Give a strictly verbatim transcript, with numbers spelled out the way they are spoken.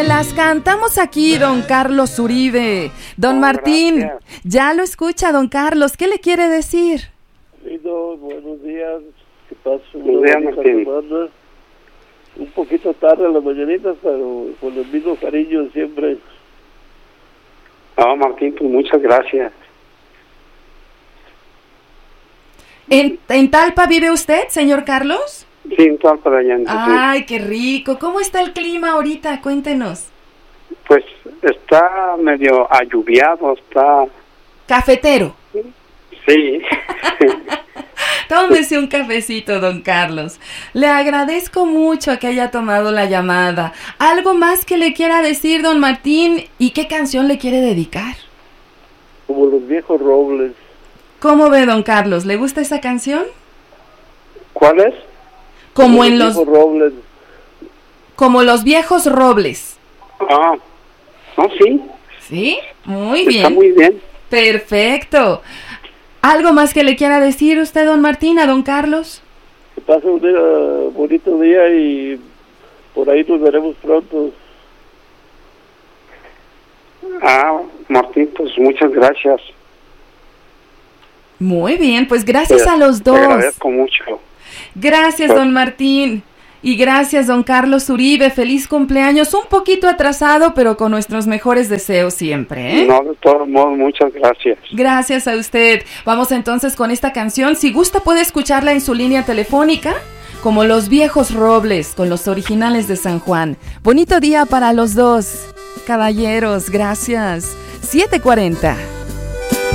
Las cantamos aquí, don Carlos Uribe. Don oh, Martín, gracias. Ya lo escucha, don Carlos. ¿Qué le quiere decir? Lindo, buenos días. ¿Qué pasa? Buenos días, Martín. Semana. Un poquito tarde a las mañanitas, pero con el mismo cariño siempre. No, Martín, pues muchas gracias. ¿En, en Talpa vive usted, señor Carlos? Sí, en Talpa de Allende. Ay, sí. Qué rico. ¿Cómo está el clima ahorita? Cuéntenos. Pues está medio alluviado, está... Cafetero. Sí. Tómese un cafecito, don Carlos. Le agradezco mucho que haya tomado la llamada. ¿Algo más que le quiera decir, don Martín? ¿Y qué canción le quiere dedicar? Como los viejos robles. ¿Cómo ve, don Carlos? ¿Le gusta esa canción? ¿Cuál es? Como, Como en los... los... robles. Como los viejos robles. Ah, no, sí. ¿Sí? Muy bien. Está muy bien. Perfecto. ¿Algo más que le quiera decir usted, don Martín, a don Carlos? Que pase un día, bonito día y por ahí nos veremos pronto. Ah, Martín, pues muchas gracias. Muy bien, pues gracias te, a los dos. Te agradezco mucho. Gracias, pues, don Martín. Y gracias, don Carlos Uribe. Feliz cumpleaños. Un poquito atrasado, pero con nuestros mejores deseos siempre, ¿eh? No, de todos modos, muchas gracias. Gracias a usted. Vamos entonces con esta canción. Si gusta, puede escucharla en su línea telefónica, como Los Viejos Robles, con los originales de San Juan. Bonito día para los dos. Caballeros, gracias. siete cuarenta.